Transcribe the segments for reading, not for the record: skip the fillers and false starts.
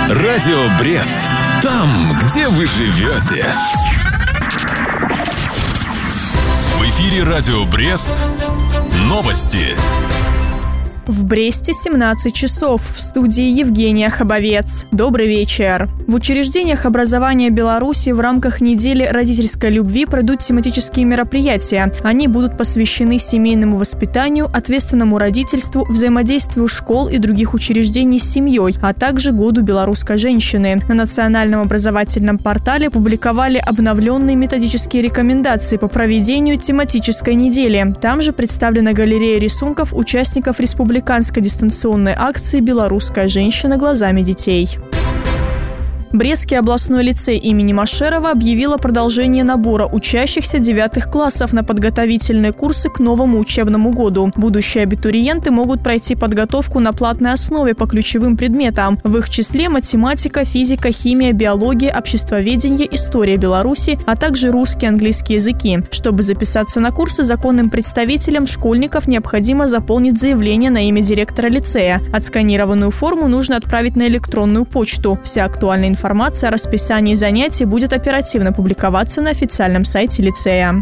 Радио Брест. Там, где вы живете. В эфире Радио Брест. Новости. В Бресте 17 часов. В студии Евгения Хабовец. Добрый вечер. В учреждениях образования Беларуси в рамках недели родительской любви пройдут тематические мероприятия. Они будут посвящены семейному воспитанию, ответственному родительству, взаимодействию школ и других учреждений с семьей, а также Году белорусской женщины. На национальном образовательном портале публиковали обновленные методические рекомендации по проведению тематической недели. Там же представлена галерея рисунков участников республиканской дистанционной акции «Белорусская женщина глазами детей». Брестский областной лицей имени Машерова объявил о продолжении набора учащихся 9 классов на подготовительные курсы к новому учебному году. Будущие абитуриенты могут пройти подготовку на платной основе по ключевым предметам. В их числе математика, физика, химия, биология, обществоведение, история Беларуси, а также русский и английский языки. Чтобы записаться на курсы, законным представителям школьников необходимо заполнить заявление на имя директора лицея. Отсканированную форму нужно отправить на электронную почту. Вся актуальная информация о расписании занятий будет оперативно публиковаться на официальном сайте лицея.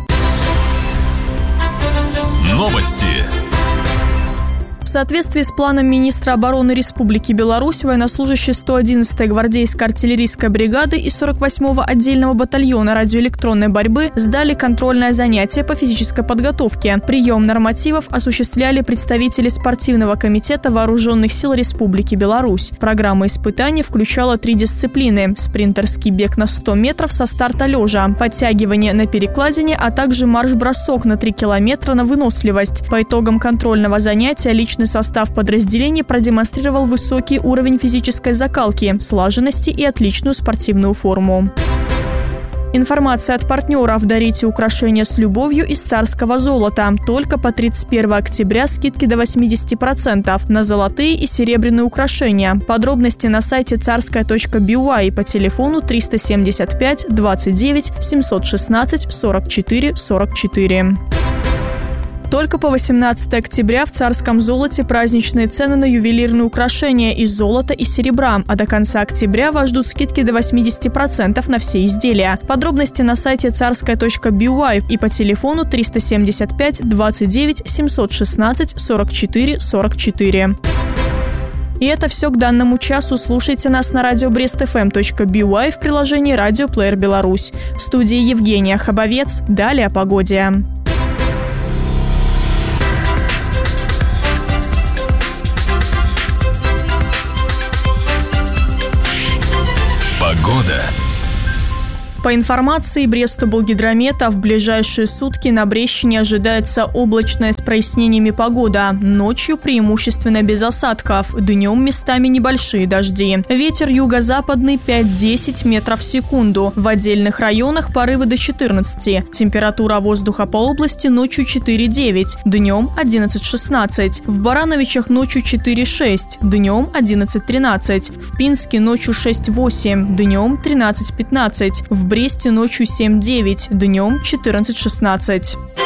Новости. В соответствии с планом министра обороны Республики Беларусь, военнослужащие 111-й гвардейской артиллерийской бригады и 48-го отдельного батальона радиоэлектронной борьбы сдали контрольное занятие по физической подготовке. Прием нормативов осуществляли представители спортивного комитета Вооруженных сил Республики Беларусь. Программа испытаний включала 3 дисциплины – спринтерский бег на 100 метров со старта лежа, подтягивание на перекладине, а также марш-бросок на 3 километра на выносливость. По итогам контрольного занятия личный состав подразделений продемонстрировал высокий уровень физической закалки, слаженности и отличную спортивную форму. Информация от партнеров. Дарите украшения с любовью из царского золота. Только по 31 октября скидки до 80% на золотые и серебряные украшения. Подробности на сайте царская.by по телефону 375 29 716 44 44. Только по 18 октября в царском золоте праздничные цены на ювелирные украшения из золота и серебра, а до конца октября вас ждут скидки до 80% на все изделия. Подробности на сайте царская.by и по телефону 375 29 716 44 44. И это все к данному часу. Слушайте нас на radiobrestfm.by в приложении «Радио Плеер Беларусь». В студии Евгения Хабовец. Далее о погоде. Погода. По информации Брестоблгидромета, в ближайшие сутки на Брестщине ожидается облачная с прояснениями погода. Ночью преимущественно без осадков, днем местами небольшие дожди. Ветер юго-западный 5-10 метров в секунду. В отдельных районах порывы до 14. Температура воздуха по области ночью 4-9, днем 11-16. В Барановичах ночью 4-6, днем 11-13. В Пинске ночью 6-8, днем 13-15. В Бресте ночью 7-9, днем 14-16.